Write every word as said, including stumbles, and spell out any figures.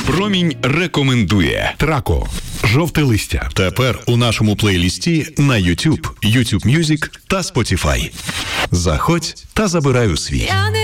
Промінь рекомендує. Трако. Жовте листя. Тепер у нашому плейлісті на YouTube, YouTube Music та Spotify. Заходь та забирай у свій.